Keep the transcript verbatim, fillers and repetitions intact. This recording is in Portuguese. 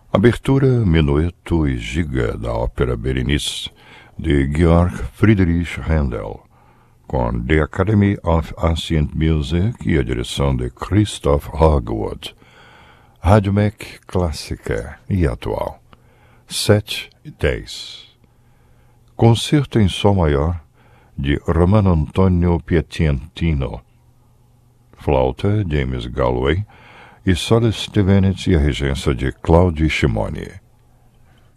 Abertura, Menueto e Giga da ópera Berenice, de Georg Friedrich Händel, com The Academy of Ancient Music e a direção de Christoph Hogwood. Rádio M E C clássica e atual. sete e dez. Concerto em Sol Maior, de Romano Antonio Pietentino. Flauta, James Galway, e Solis Stevenage e a regência de Claudio Scimoni.